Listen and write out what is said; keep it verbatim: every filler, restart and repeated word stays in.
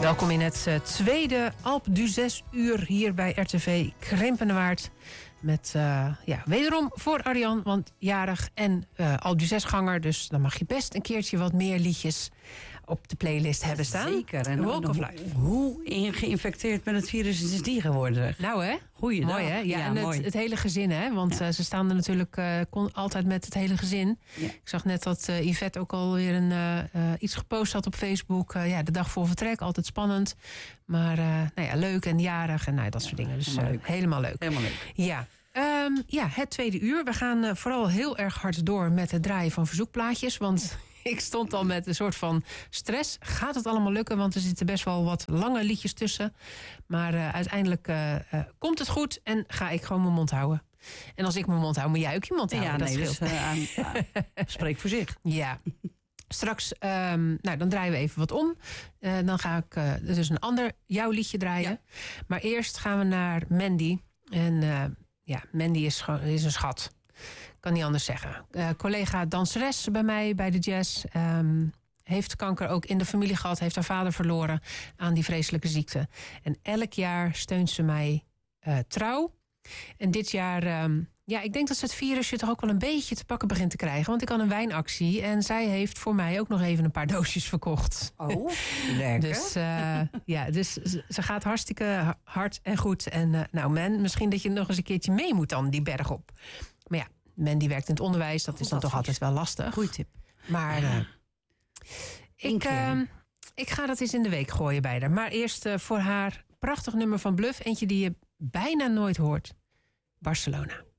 Welkom in het uh, tweede Alpe d'Huez uur hier bij R T V Krimpenerwaard. Met uh, ja, wederom voor Arjan, want jarig en uh, Alpe d'Huez ganger. Dus dan mag je best een keertje wat meer liedjes op de playlist hebben staan. Zeker. En Walk of Life. Hoe geïnfecteerd met het virus is die geworden? Nou hè? Goeiedag. Mooi hè? Ja, ja en mooi. het, het hele gezin hè? Want ja. uh, ze staan er natuurlijk uh, kon, altijd met het hele gezin. Ja. Ik zag net dat uh, Yvette ook alweer een, uh, uh, iets gepost had op Facebook. Uh, ja, de dag voor vertrek, altijd spannend. Maar uh, nou ja, leuk en jarig en nou, dat soort dingen. Dus uh, helemaal leuk. helemaal leuk. Helemaal leuk. Ja. Um, ja, het tweede uur. We gaan uh, vooral heel erg hard door met het draaien van verzoekplaatjes. Want ik stond al met een soort van stress. Gaat het allemaal lukken? Want er zitten best wel wat lange liedjes tussen. Maar uh, uiteindelijk uh, uh, komt het goed en ga ik gewoon mijn mond houden. En als ik mijn mond hou, moet jij ook je mond houden. Ja, dat nee, scheelt. dus, uh, aan, uh, spreek voor zich. Ja. Straks, um, nou, dan draaien we even wat om. Uh, dan ga ik uh, dus een ander jouw liedje draaien. Ja. Maar eerst gaan we naar Mandy. En uh, ja, Mandy is, is een schat. Kan niet anders zeggen. Uh, collega danseres bij mij bij de jazz. Um, heeft kanker ook in de familie gehad. Heeft haar vader verloren aan die vreselijke ziekte. En elk jaar steunt ze mij uh, trouw. En dit jaar, um, ja, ik denk dat ze het virusje toch ook wel een beetje te pakken begint te krijgen. Want ik had een wijnactie en zij heeft voor mij ook nog even een paar doosjes verkocht. Oh, lekker. Dus, uh, ja, dus ze gaat hartstikke hard en goed. En uh, nou, man, misschien dat je nog eens een keertje mee moet dan die berg op. Maar ja, men die werkt in het onderwijs, dat is dan toch altijd wel lastig. Goeie tip. Maar uh, ik, uh, ik ga dat eens in de week gooien bij haar. Maar eerst uh, voor haar prachtig nummer van Bluff. Eentje die je bijna nooit hoort. Barcelona.